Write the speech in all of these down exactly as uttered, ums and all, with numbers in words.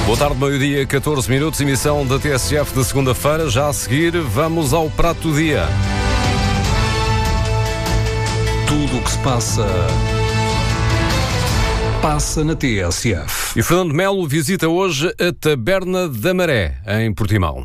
Boa tarde, meio-dia, catorze minutos, emissão da T S F de segunda-feira. Já a seguir, vamos ao prato do dia. Tudo o que se passa, passa na T S F. E Fernando Melo visita hoje a Taberna da Maré, em Portimão.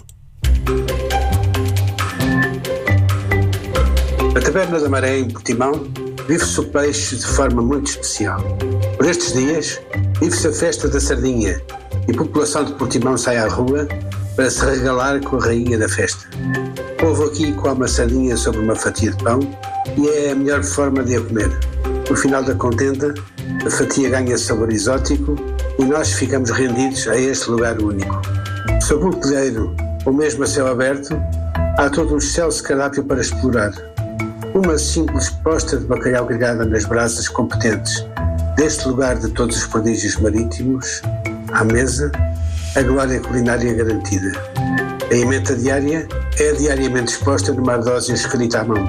A Taberna da Maré, em Portimão, vive-se o peixe de forma muito especial. Por estes dias, vive-se a festa da sardinha e a população de Portimão sai à rua para se regalar com a rainha da festa. O povo aqui come a sardinha sobre uma fatia de pão e é a melhor forma de a comer. No final da contenda, a fatia ganha sabor exótico e nós ficamos rendidos a este lugar único. Sob um telheiro ou mesmo a céu aberto, há todo um excelso cardápio para explorar. Uma simples posta de bacalhau grelhada nas brasas competentes deste lugar de todos os prodígios marítimos, à mesa, a glória culinária garantida. A emenda diária é diariamente exposta numa ardósia escrita à mão.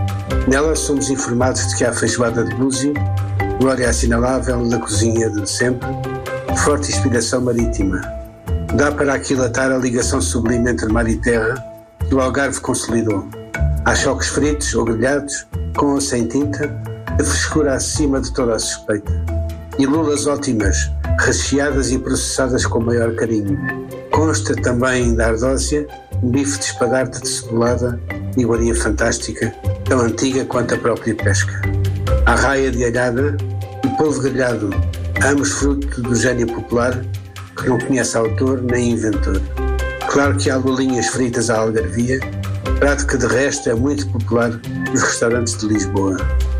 Nela somos informados de que há feijoada de búzio, glória assinalável da cozinha de sempre, forte inspiração marítima. Dá para aquilatar a ligação sublime entre mar e terra que o Algarve consolidou. Há choques fritos ou grelhados, com ou sem tinta, a frescura acima de toda a suspeita. E lulas ótimas, recheadas e processadas com maior carinho. Consta também da ardósia um bife de espadarte de cebolada, iguaria fantástica, tão antiga quanto a própria pesca. A raia de alhada e polvo grelhado, ambos fruto do gênio popular que não conhece autor nem inventor. Claro que há lulinhas fritas à algarvia, prato que de resto é muito popular nos restaurantes de Lisboa.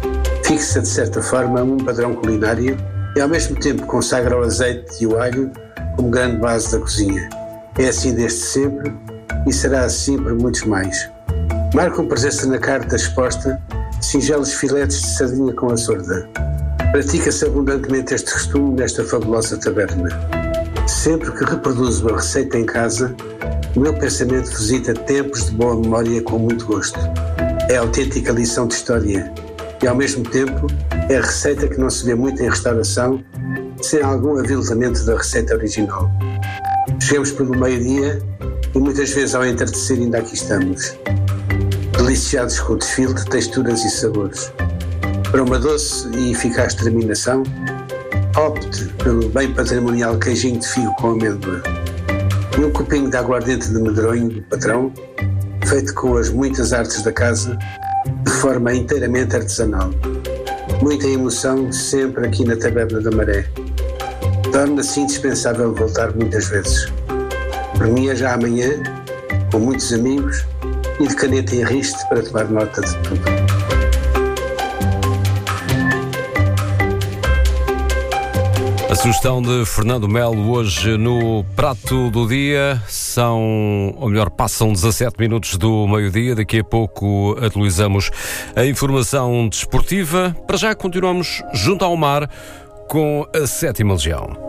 Fixa de certa forma um padrão culinário e ao mesmo tempo consagra o azeite e o alho como grande base da cozinha. É assim desde sempre e será assim por muitos mais. Marcam presença na carta exposta singelos filetes de sardinha com a sorda. Pratica-se abundantemente este costume nesta fabulosa taberna. Sempre que reproduzo a receita em casa, o meu pensamento visita tempos de boa memória com muito gosto. É a autêntica lição de história e, ao mesmo tempo, é a receita que não se vê muito em restauração sem algum aviltamento da receita original. Chegamos pelo meio-dia e muitas vezes ao entardecer ainda aqui estamos, deliciados com o desfile de texturas e sabores. Para uma doce e eficaz terminação, opte pelo bem patrimonial queijinho de figo com amêndoa e um copinho de aguardente de medronho do patrão, feito com as muitas artes da casa, de forma inteiramente artesanal. Muita emoção sempre aqui na Taberna da Maré. Torna-se indispensável voltar muitas vezes. Por mim é já amanhã, com muitos amigos e de caneta em riste para tomar nota de tudo. A sugestão de Fernando Melo hoje no prato do dia são, ou melhor, passam dezassete minutos do meio-dia. Daqui a pouco atualizamos a informação desportiva. Para já continuamos junto ao mar com a Sétima Legião.